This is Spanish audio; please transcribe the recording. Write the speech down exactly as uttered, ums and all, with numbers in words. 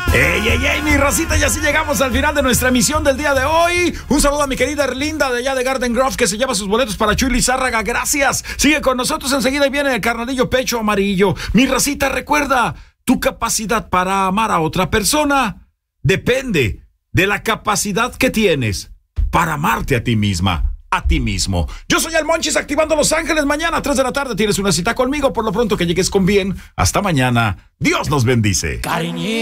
¡Ey, ey, ey, mi racita! Y así llegamos al final de nuestra emisión del día de hoy. Un saludo a mi querida Erlinda de allá de Garden Grove, que se lleva sus boletos para Chuy Lizárraga. Gracias. Sigue con nosotros enseguida y viene el carnalillo Pecho Amarillo. Mi racita, recuerda, tu capacidad para amar a otra persona depende de la capacidad que tienes para amarte a ti misma, a ti mismo. Yo soy el Monchis, activando Los Ángeles. Mañana a tres de la tarde tienes una cita conmigo. Por lo pronto, que llegues con bien. Hasta mañana. Dios nos bendice. Cariñito.